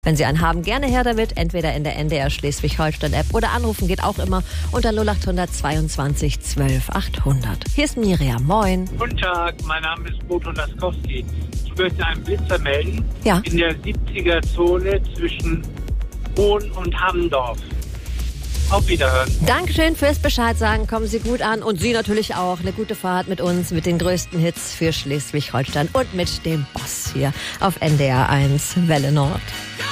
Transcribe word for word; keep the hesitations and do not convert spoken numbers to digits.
Wenn Sie einen haben, gerne her damit, entweder in der N D R Schleswig-Holstein-App oder anrufen geht auch immer unter null acht zweiundzwanzig zwölf achthundert. Hier ist Miriam, moin. Guten Tag, mein Name ist Boto Laskowski. Ich möchte einen Blitzer melden Ja. in der siebziger-Zone zwischen Hohn und Hammendorf. Auf Wiederhören. Dankeschön fürs Bescheid sagen, kommen Sie gut an und Sie natürlich auch. Eine gute Fahrt mit uns, mit den größten Hits für Schleswig-Holstein und mit dem Boss hier auf N D R eins Welle Nord.